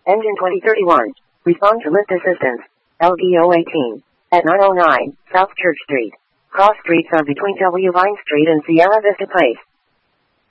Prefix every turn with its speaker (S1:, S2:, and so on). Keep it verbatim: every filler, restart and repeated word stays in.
S1: Engine twenty thirty-one. Respond to lift assistance. L D O eighteen. At nine oh nine, South Church Street. Cross streets are between W. Vine Street and Sierra Vista Place.